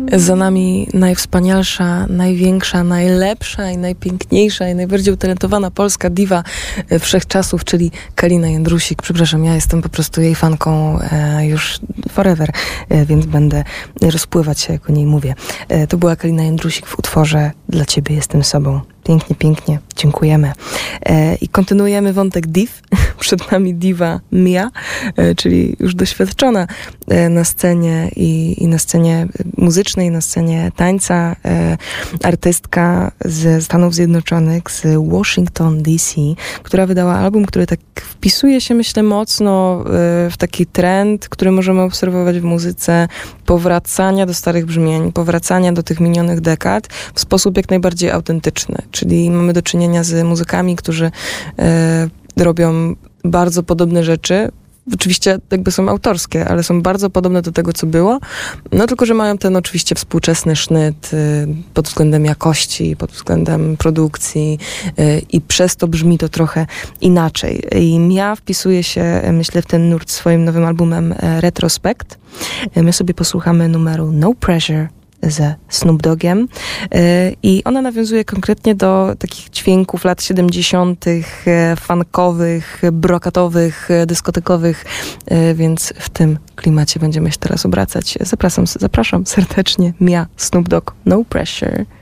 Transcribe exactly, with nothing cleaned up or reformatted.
Za nami najwspanialsza, największa, najlepsza i najpiękniejsza i najbardziej utalentowana polska diwa wszechczasów, czyli Kalina Jędrusik. Przepraszam, ja jestem po prostu jej fanką e, już forever, e, więc będę rozpływać się, jak o niej mówię. E, to była Kalina Jędrusik w utworze Dla Ciebie jestem sobą. Pięknie, pięknie. Dziękujemy. E, I kontynuujemy wątek div. Przed nami diva Mia, e, czyli już doświadczona e, na scenie i, i na scenie muzycznej, na scenie tańca. E, artystka ze Stanów Zjednoczonych, z Washington D C, która wydała album, który tak wpisuje się, myślę, mocno e, w taki trend, który możemy obserwować w muzyce powracania do starych brzmień, powracania do tych minionych dekad w sposób jak najbardziej autentyczny. Czyli mamy do czynienia z muzykami, którzy e, robią bardzo podobne rzeczy. Oczywiście jakby są autorskie, ale są bardzo podobne do tego, co było. No tylko, że mają ten oczywiście współczesny sznyt y, pod względem jakości, pod względem produkcji y, i przez to brzmi to trochę inaczej. I Mia wpisuje się, myślę, w ten nurt swoim nowym albumem Retrospect. Y, my sobie posłuchamy numeru No Pressure ze Snoop Doggiem i ona nawiązuje konkretnie do takich dźwięków lat siedemdziesiątych, funkowych, brokatowych, dyskotekowych, więc w tym klimacie będziemy się teraz obracać. Zapraszam, zapraszam serdecznie. Mia, Snoop Dogg, No Pressure.